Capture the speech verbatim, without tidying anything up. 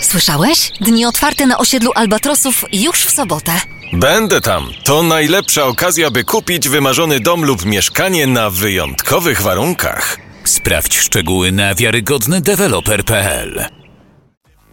Słyszałeś? Dni otwarte na osiedlu Albatrosów już w sobotę. Będę tam. To najlepsza okazja, by kupić wymarzony dom lub mieszkanie na wyjątkowych warunkach. Sprawdź szczegóły na wiarygodny deweloper kropka pe el.